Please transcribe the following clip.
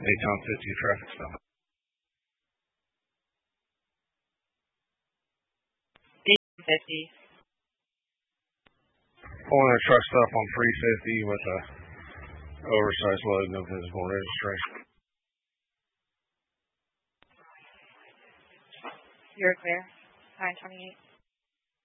Dayton 50 traffic stop. Dayton 50. Pulling a truck stop on 350 with a oversized load, no visible registration. You're clear. 928.